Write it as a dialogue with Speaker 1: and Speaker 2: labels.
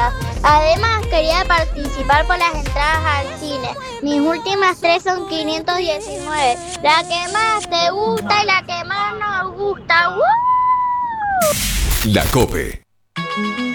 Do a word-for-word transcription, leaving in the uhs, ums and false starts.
Speaker 1: favoritas. Además, quería participar por las entradas al cine. Mis últimas tres son quinientos diecinueve. La que más te gusta y la que más nos gusta. ¡Woo!
Speaker 2: La COPE.